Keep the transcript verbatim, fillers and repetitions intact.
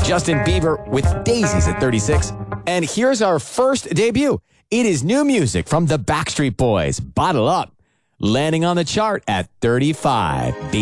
Justin Bieber with Daisies at thirty-six. And here's our first debut. It is new music from the Backstreet Boys, Bottle Up, landing on the chart at thirty-five.